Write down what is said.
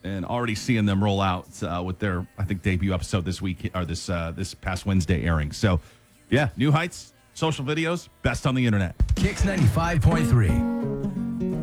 and already seeing them roll out with their, I think, debut episode this week or this past Wednesday airing. So, yeah, New Heights, social videos, best on the internet. Kicks 95.3.